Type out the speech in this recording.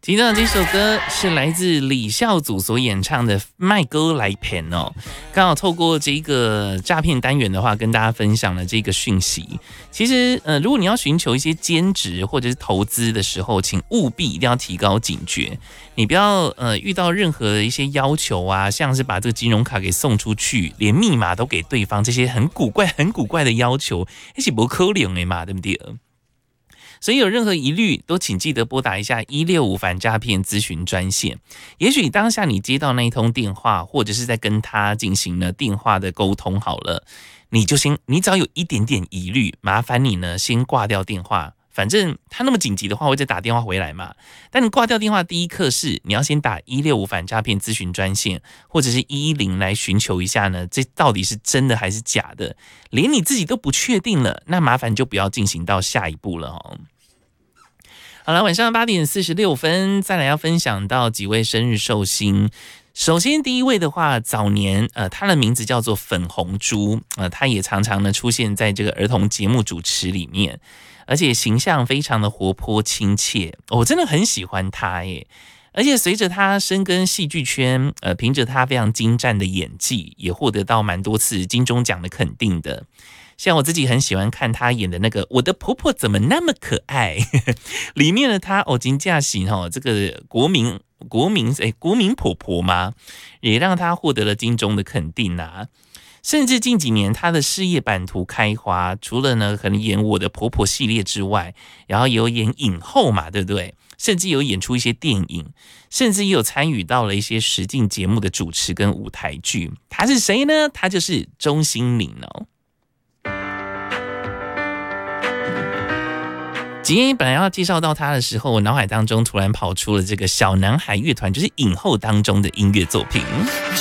听到这首歌是来自李孝祖所演唱的《卖歌来骗》哦，刚好透过这个诈骗单元的话，跟大家分享了这个讯息。其实，如果你要寻求一些兼职或者是投资的时候，请务必一定要提高警觉。你不要遇到任何的一些要求啊，像是把这个金融卡给送出去，连密码都给对方，这些很古怪的要求，那是不可能的嘛，对不对？所以有任何疑虑都请记得拨打一下165反诈骗咨询专线。也许当下你接到那一通电话，或者是在跟他进行了电话的沟通好了，你只要有一点点疑虑，麻烦你呢先挂掉电话。反正他那么紧急的话，会再打电话回来嘛。但你挂掉电话第一刻是你要先打165反诈骗咨询专线，或者是110来寻求一下呢，这到底是真的还是假的？连你自己都不确定了，那麻烦就不要进行到下一步了哦。好了，晚上8点46分，再来要分享到几位生日寿星。首先第一位的话，早年他的名字叫做粉红猪，他也常常呢出现在这个儿童节目主持里面，而且形象非常的活泼亲切，我真的很喜欢他耶。而且随着他深耕戏剧圈，凭着他非常精湛的演技，也获得到蛮多次金钟奖的肯定的。像我自己很喜欢看他演的那个《我的婆婆怎么那么可爱》里面的他金驾行这个国民婆婆嘛，也让他获得了金钟的肯定啊。甚至近几年他的事业版图开花，除了呢可能演我的婆婆系列之外，然后也有演影后嘛，对不对？甚至有演出一些电影，甚至也有参与到了一些实境节目的主持跟舞台剧。他是谁呢？他就是钟欣凌哦。今天本来要介绍到他的时候，我脑海当中突然跑出了这个小男孩乐团，就是影后当中的音乐作品。